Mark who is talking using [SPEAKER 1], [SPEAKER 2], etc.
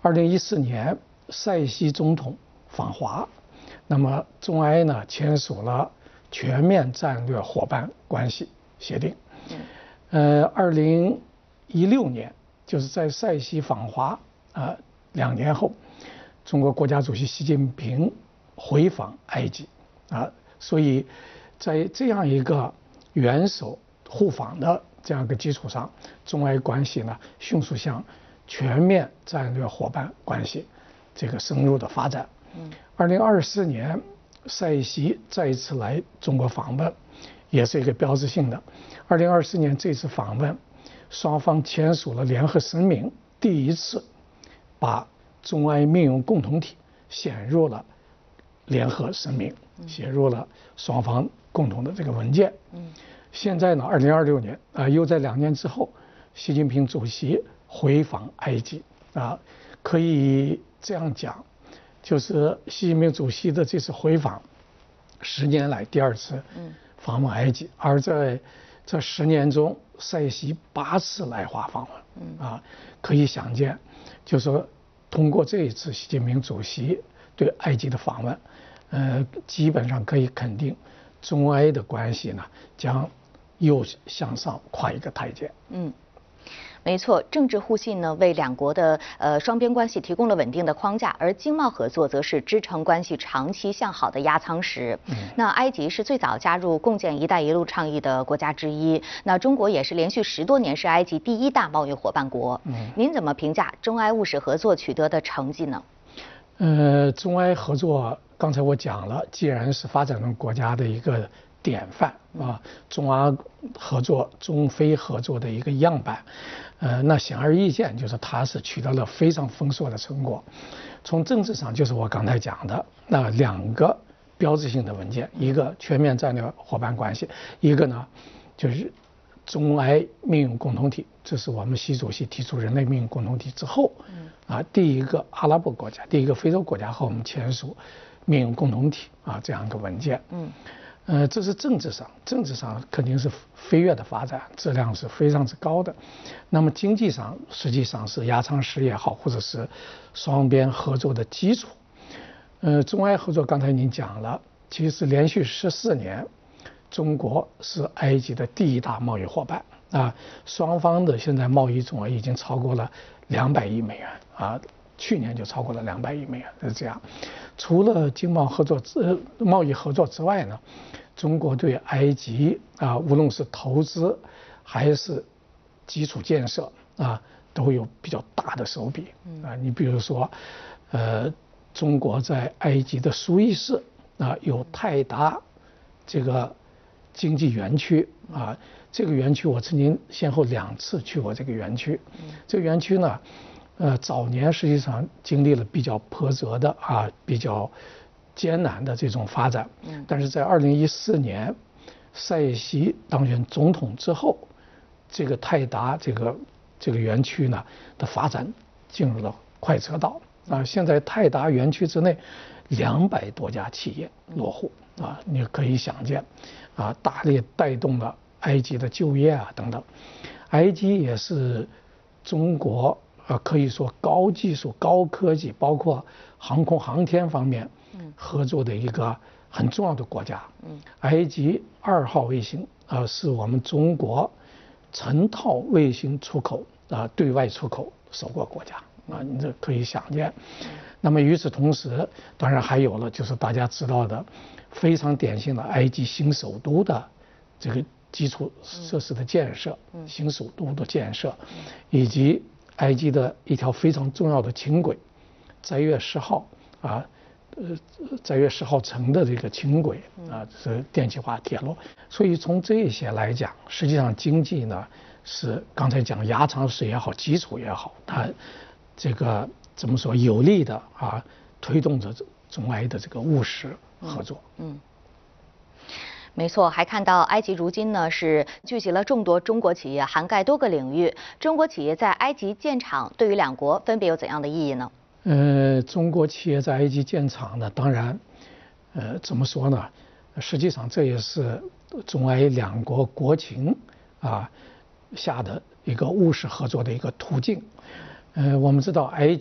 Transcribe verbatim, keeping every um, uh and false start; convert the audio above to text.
[SPEAKER 1] 二零一四年，塞西总统访华，那么中埃呢签署了全面战略伙伴关系协定。呃，二零一六年，就是在塞西访华啊、呃、两年后，中国国家主席习近平回访埃及啊，所以在这样一个元首互访的这样一个基础上，中埃关系呢迅速向全面战略伙伴关系这个深入的发展。二零二四年，塞西再一次来中国访问，也是一个标志性的。二零二四年这次访问，双方签署了联合声明，第一次把中埃命运共同体写入了联合声明，写入了双方共同的这个文件。现在呢，二零二六年啊、呃，又在两年之后，习近平主席回访埃及啊，可以这样讲，就是习近平主席的这次回访，十年来第二次访问埃及，而在这十年中，塞西八次来华访问啊，可以想见，就是说通过这一次习近平主席对埃及的访问，呃，基本上可以肯定，中埃的关系呢将又向上跨一个台阶。嗯。
[SPEAKER 2] 没错，政治互信呢，为两国的呃双边关系提供了稳定的框架，而经贸合作则是支撑关系长期向好的压舱石。嗯、那埃及是最早加入共建“一带一路”倡议的国家之一，那中国也是连续十多年是埃及第一大贸易伙伴国。嗯、您怎么评价中埃务实合作取得的成绩呢？
[SPEAKER 1] 呃，中埃合作，刚才我讲了，既然是发展中国家的一个典范啊，中阿合作、中非合作的一个样板，呃，那显而易见，就是它是取得了非常丰硕的成果。从政治上，就是我刚才讲的那两个标志性的文件，一个全面战略伙伴关系，一个呢就是中埃命运共同体。这是我们习主席提出人类命运共同体之后，啊，第一个阿拉伯国家、第一个非洲国家和我们签署命运共同体啊这样一个文件。嗯。呃，这是政治上，政治上肯定是飞跃的发展，质量是非常之高的。那么经济上，实际上是压舱石也好，或者是双边合作的基础。呃，中埃合作刚才您讲了，其实连续十四年，中国是埃及的第一大贸易伙伴啊，双方的现在贸易总额已经超过了两百亿美元啊。去年就超过了两百亿美元，是这样。除了经贸合作之贸易合作之外呢，中国对埃及啊，无论是投资还是基础建设啊，都有比较大的手笔啊。你比如说，呃，中国在埃及的苏伊士啊，有泰达这个经济园区啊，这个园区我曾经先后两次去过这个园区，这个园区呢。呃，早年实际上经历了比较波折的啊，比较艰难的这种发展。嗯。但是在二零一四年，塞西当选总统之后，这个泰达这个这个园区呢的发展进入了快车道啊。现在泰达园区之内，两百多家企业落户啊，你可以想见，啊，大力带动了埃及的就业啊等等。埃及也是中国。呃，可以说高技术、高科技，包括航空航天方面合作的一个很重要的国家。嗯，埃及二号卫星啊、呃，是我们中国成套卫星出口啊、呃、对外出口首个国家啊，你这可以想见。那么与此同时，当然还有了就是大家知道的非常典型的埃及新首都的这个基础设施的建设，新首都的建设，以及埃及的一条非常重要的轻轨，斋月十号啊，呃，斋月十号城的这个轻轨啊，是电气化铁路。所以从这些来讲，实际上经济呢是刚才讲压舱石也好，基础也好，它这个怎么说有力的啊，推动着中埃的这个务实合作。嗯。嗯
[SPEAKER 2] 没错，还看到埃及如今呢是聚集了众多中国企业，涵盖多个领域。中国企业在埃及建厂，对于两国分别有怎样的意义呢？
[SPEAKER 1] 呃，中国企业在埃及建厂呢，当然，呃，怎么说呢？实际上这也是中埃两国国情啊下的一个务实合作的一个途径。呃，我们知道埃。